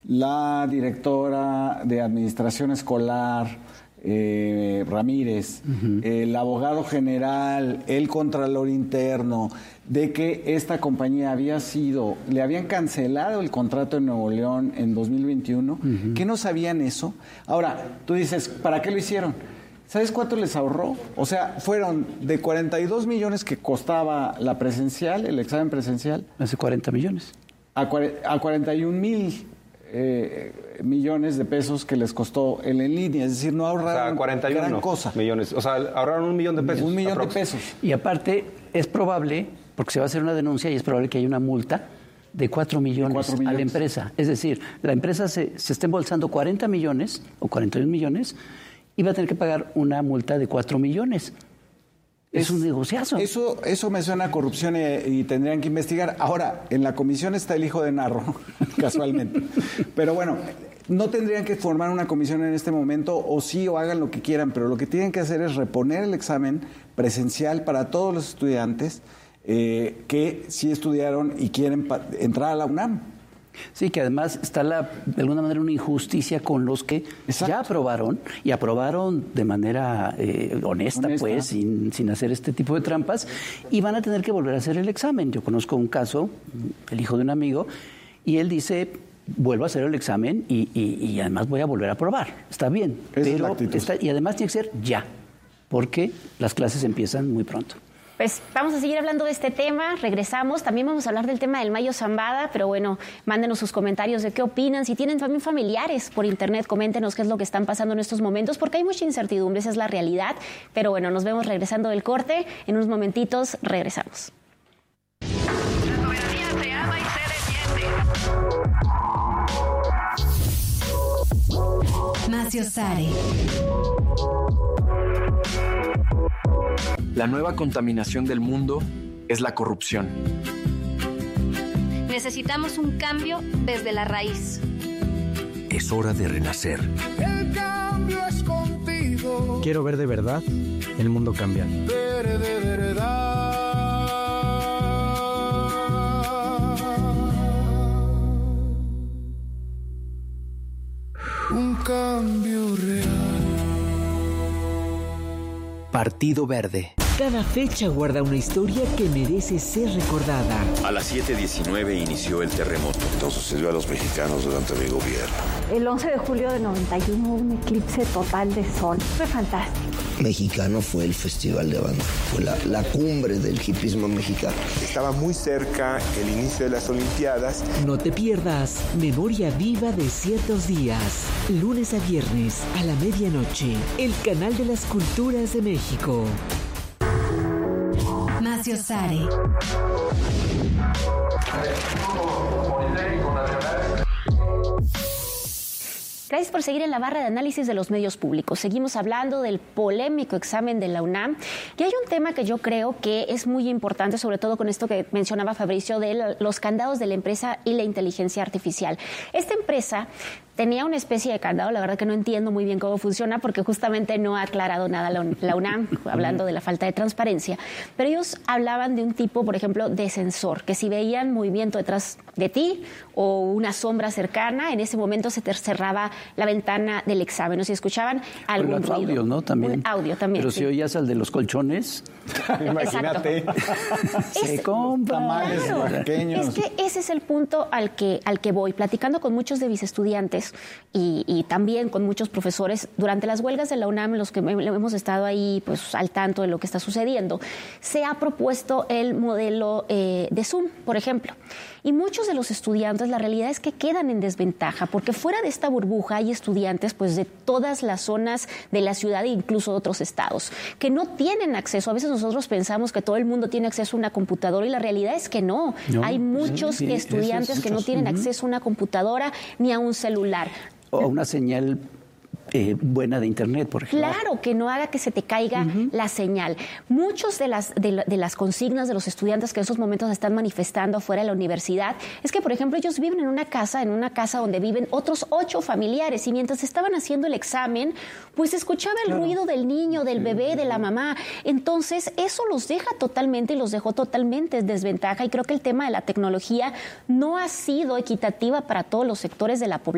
la directora de administración escolar, Ramírez, el abogado general, el contralor interno, de que esta compañía le habían cancelado el contrato en Nuevo León en 2021, que no sabían eso. Ahora, tú dices, ¿para qué lo hicieron? ¿Sabes cuánto les ahorró? O sea, fueron de 42 millones que costaba la presencial, el examen presencial. Hace 40 millones. A 41,000 millones de pesos que les costó el en línea. Es decir, no ahorraron 41 gran cosa. millones. O sea, ahorraron $1 millón de pesos. $1 millón de pesos. Y aparte, es probable, porque se va a hacer una denuncia y es probable que haya una multa de 4 millones a la empresa. Es decir, la empresa se está embolsando 40 millones o 41 millones y va a tener que pagar una multa de 4 millones. Es un negociazo. Eso me suena a corrupción y tendrían que investigar. Ahora, en la comisión está el hijo de Narro, casualmente. Pero bueno, no tendrían que formar una comisión en este momento, o sí, o hagan lo que quieran, pero lo que tienen que hacer es reponer el examen presencial para todos los estudiantes que sí estudiaron y quieren entrar a la UNAM. Sí, que además está de alguna manera una injusticia con los que ya aprobaron, y aprobaron de manera honesta, pues, sin hacer este tipo de trampas, y van a tener que volver a hacer el examen. Yo conozco un caso, el hijo de un amigo, y él dice, vuelvo a hacer el examen y además voy a volver a aprobar. Está bien, pero y además tiene que ser ya, porque las clases empiezan muy pronto. Pues vamos a seguir hablando de este tema, regresamos, también vamos a hablar del tema del Mayo Zambada, pero bueno, mándenos sus comentarios de qué opinan, si tienen también familiares por internet, coméntenos qué es lo que están pasando en estos momentos, porque hay mucha incertidumbre, esa es la realidad, pero bueno, nos vemos regresando del corte, en unos momentitos regresamos. La soberanía se ama y se defiende. Macio Sare. La nueva contaminación del mundo es la corrupción. Necesitamos un cambio desde la raíz. Es hora de renacer. El cambio es contigo. Quiero ver de verdad el mundo cambiar. Ver de verdad. Un cambio real. Partido Verde. Cada fecha guarda una historia que merece ser recordada. A las 7:19 inició el terremoto. Esto sucedió a los mexicanos durante mi gobierno. El 11 de julio de 91 hubo un eclipse total de sol. Fue fantástico. Mexicano fue el Festival de Banda. Fue la cumbre del hipismo mexicano. Estaba muy cerca el inicio de las Olimpiadas. No te pierdas Memoria Viva de Ciertos Días. Lunes a viernes a la medianoche. El canal de las culturas de México. Macio Sare. Gracias por seguir en la barra de análisis de los medios públicos. Seguimos hablando del polémico examen de la UNAM. Y hay un tema que yo creo que es muy importante, sobre todo con esto que mencionaba Fabricio, de los candados de la empresa y la inteligencia artificial. Esta empresa tenía una especie de candado, la verdad que no entiendo muy bien cómo funciona, porque justamente no ha aclarado nada la UNAM, hablando de la falta de transparencia, pero ellos hablaban de un tipo, por ejemplo, de sensor, que si veían movimiento detrás de ti o una sombra cercana, en ese momento se te cerraba la ventana del examen, o si escuchaban algún ruido. Audio, ¿no? También. Un audio también. Pero sí. si oías al de los colchones, imagínate. Se compra. Claro. Es que ese es el punto al que voy, platicando con muchos de mis estudiantes y también con muchos profesores durante las huelgas de la UNAM, los que hemos estado ahí pues al tanto de lo que está sucediendo. Se ha propuesto el modelo de Zoom, por ejemplo, y muchos de los estudiantes, la realidad es que quedan en desventaja, porque fuera de esta burbuja hay estudiantes pues de todas las zonas de la ciudad e incluso de otros estados que no tienen acceso. A veces nosotros pensamos que todo el mundo tiene acceso a una computadora y la realidad es que no. Hay muchos estudiantes que no tienen acceso a una computadora ni a un celular. O a una señal buena de internet, por ejemplo. Claro, que no haga que se te caiga la señal. Muchos de las consignas de los estudiantes que en esos momentos están manifestando afuera de la universidad es que, por ejemplo, ellos viven en una casa donde viven otros 8 familiares, y mientras estaban haciendo el examen, pues escuchaba el ruido del niño, del bebé, de la mamá. Entonces, eso los deja totalmente y los dejó totalmente en desventaja, y creo que el tema de la tecnología no ha sido equitativa para todos los sectores de la población.